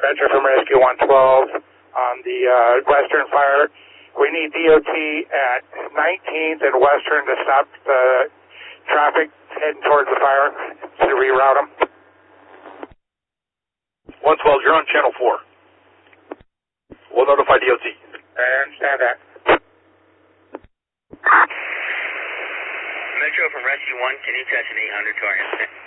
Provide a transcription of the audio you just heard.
Metro from Rescue 112 on the Western fire. We need DOT at 19th and Western to stop the traffic heading towards the fire to reroute them. 112, you're on channel 4. We'll notify DOT. I understand that. Metro from Rescue 1, can you touch an 800 to our incident?